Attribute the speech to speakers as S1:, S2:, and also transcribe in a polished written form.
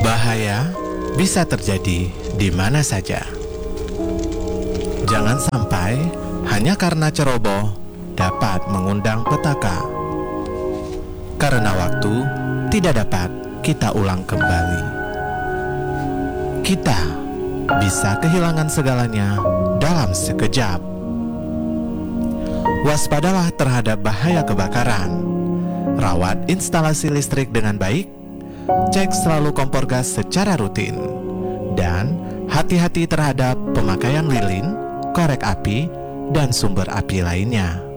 S1: Bahaya bisa terjadi di mana saja. Jangan sampai hanya karena ceroboh dapat mengundang petaka. Karena waktu tidak dapat kita ulang kembali. Kita bisa kehilangan segalanya dalam sekejap. Waspadalah terhadap bahaya kebakaran. Rawat instalasi listrik dengan baik. Cek selalu kompor gas secara rutin. Dan hati-hati terhadap pemakaian lilin, korek api, dan sumber api lainnya.